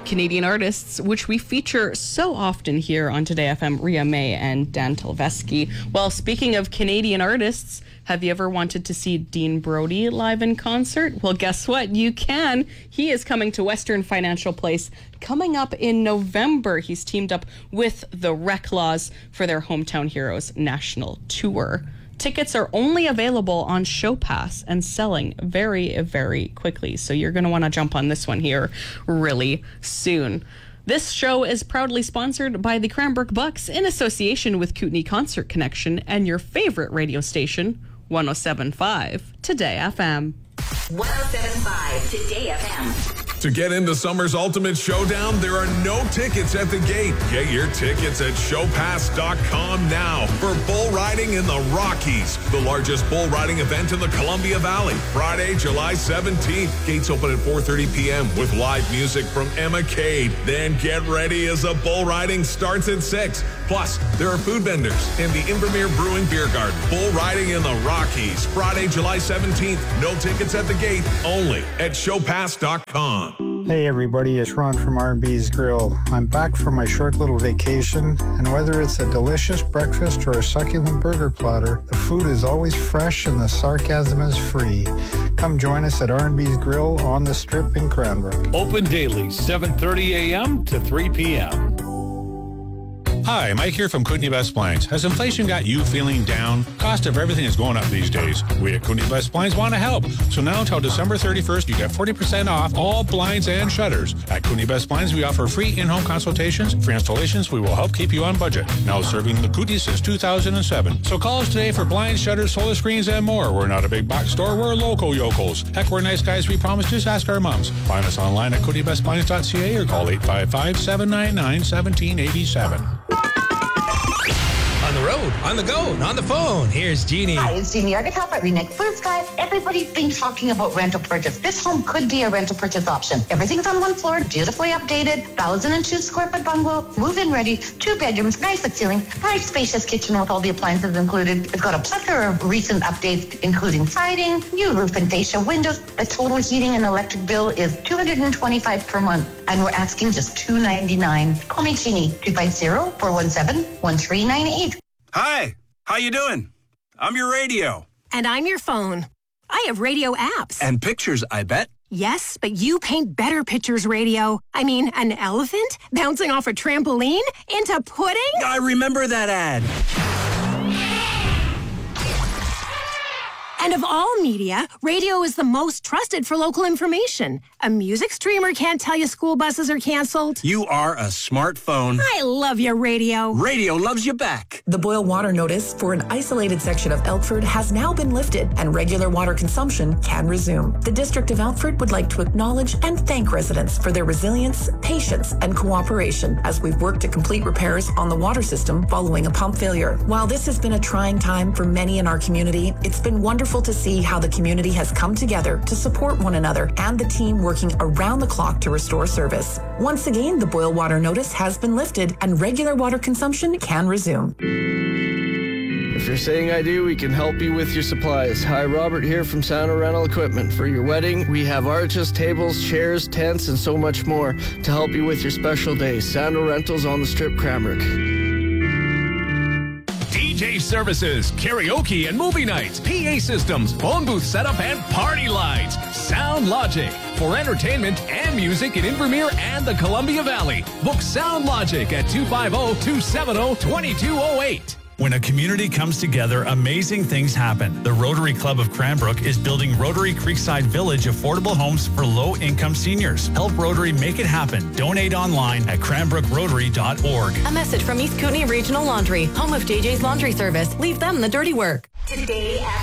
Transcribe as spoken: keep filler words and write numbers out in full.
Canadian artists, which we feature so often here on Today F M, Ria May and Dan Tilveski. Well, speaking of Canadian artists, have you ever wanted to see Dean Brody live in concert? Well, guess what? You can. He is coming to Western Financial Place coming up in November. He's teamed up with the Reclaws for their Hometown Heroes National Tour. Tickets are only available on Show Pass and selling very, very quickly. So you're going to want to jump on this one here really soon. This show is proudly sponsored by the Cranbrook Bucks in association with Kootenay Concert Connection and your favorite radio station, one oh seven point five Today F M. one oh seven point five Today F M. To get into summer's ultimate showdown, there are no tickets at the gate. Get your tickets at show pass dot com now for bull riding in the Rockies, the largest bull riding event in the Columbia Valley. Friday, July seventeenth. Gates open at four thirty p.m. with live music from Emma Cade. Then get ready as the bull riding starts at six. Plus, there are food vendors in the Invermere Brewing Beer Garden. Bull riding in the Rockies. Friday, July seventeenth. No tickets at the gate, only at show pass dot com. Hey everybody, it's Ron from R and B's Grill. I'm back from my short little vacation, and whether it's a delicious breakfast or a succulent burger platter, the food is always fresh and the sarcasm is free. Come join us at R and B's Grill on the Strip in Cranbrook. Open daily, seven thirty a.m. to three p.m. Hi, Mike here from Kootenay Best Blinds. Has inflation got you feeling down? Cost of everything is going up these days. We at Kootenay Best Blinds want to help. So now until December thirty-first, you get forty percent off all blinds and shutters. At Kootenay Best Blinds, we offer free in-home consultations. For installations, we will help keep you on budget. Now serving the Kootenay since two thousand seven. So call us today for blinds, shutters, solar screens, and more. We're not a big box store. We're local yokels. Heck, we're nice guys, we promise. Just ask our moms. Find us online at kootenay best blinds dot c a or call eight five five, seven nine nine, one seven eight seven. On the road, on the go, on the phone. Here's Jeannie. Hi, it's Jeannie Argatop at Reneg Blue Sky. Everybody's been talking about rental purchase. This home could be a rental purchase option. Everything's on one floor, beautifully updated, one thousand two square foot bungalow, move-in ready, two bedrooms, nice with ceiling, nice spacious kitchen with all the appliances included. It's got a plethora of recent updates, including siding, new roof and fascia windows. The total heating and electric bill is two hundred twenty-five dollars per month, and we're asking just two hundred ninety-nine dollars. Call me Jeannie, two five zero, four one seven, one three nine eight. Hi, how you doing? I'm your radio. And I'm your phone. I have radio apps. And pictures, I bet. Yes, but you paint better pictures, radio. I mean, an elephant bouncing off a trampoline into pudding? I remember that ad. And of all media, radio is the most trusted for local information. A music streamer can't tell you school buses are canceled. You are a smartphone. I love your radio. Radio loves you back. The boil water notice for an isolated section of Elkford has now been lifted and regular water consumption can resume. The District of Elkford would like to acknowledge and thank residents for their resilience, patience, and cooperation as we've worked to complete repairs on the water system following a pump failure. While this has been a trying time for many in our community, it's been wonderful to see how the community has come together to support one another and the team working around the clock to restore service. Once again, the boil water notice has been lifted and regular water consumption can resume. If you're saying I do, we can help you with your supplies. Hi, Robert here from Santa Rental Equipment. For your wedding, we have arches, tables, chairs, tents, and so much more to help you with your special day. Santa Rentals on the Strip, Cranbrook. D J services, karaoke and movie nights, P A systems, phone booth setup, and party lights. Sound Logic for entertainment and music in Invermere and the Columbia Valley. Book Sound Logic at two five zero, two seven zero, two two zero eight. When a community comes together, amazing things happen. The Rotary Club of Cranbrook is building Rotary Creekside Village affordable homes for low-income seniors. Help Rotary make it happen. Donate online at cranbrook rotary dot org. A message from East Kootenay Regional Laundry, home of J J's Laundry Service. Leave them the dirty work. Today